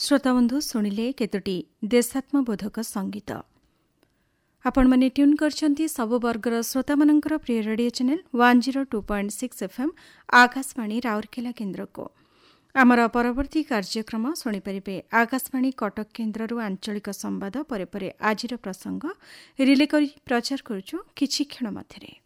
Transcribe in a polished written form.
श्रोताबंधु शुणिले केतोटी देशात्मबोधक संगीत आपण माने ट्यून करछंती सब वर्गर श्रोता मनंकर प्रिय radio channel 102.6 FM Akashvani Rourkela केन्द्र को आमर परवर्ती कार्यक्रम शुणी परिबे आकाशवाणी कटक केन्द्ररु आंचलिक संवाद परे परे आजिर प्रसंग रिले करी प्रचार करूछु किछि क्षण मध्यरे।